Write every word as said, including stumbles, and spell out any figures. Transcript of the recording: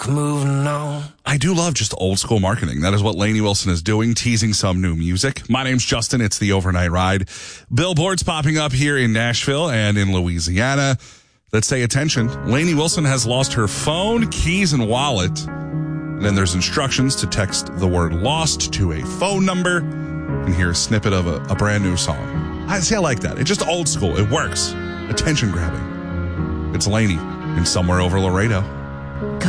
moving on. I do love just old school marketing. That is what Lainey Wilson is doing, teasing some new music. My name's Justin. It's the Overnight Ride. Billboards popping up here in Nashville and in Louisiana that say, attention, Lainey Wilson has lost her phone, keys, and wallet. And then there's instructions to text the word lost to a phone number and hear a snippet of a, a brand new song. I see, I like that. It's just old school. It works. Attention grabbing. It's Lainey in Somewhere Over Laredo.